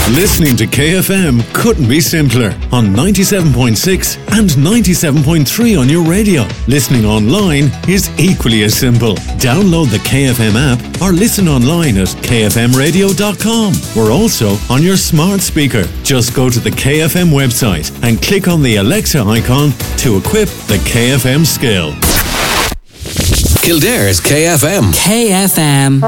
Listening to KFM couldn't be simpler on 97.6 and 97.3 on your radio. Listening online is equally as simple. Download the KFM app or listen online at kfmradio.com. We're also on your smart speaker. Just go to the KFM website and click on the Alexa icon to equip the KFM skill. Kildare's KFM. KFM.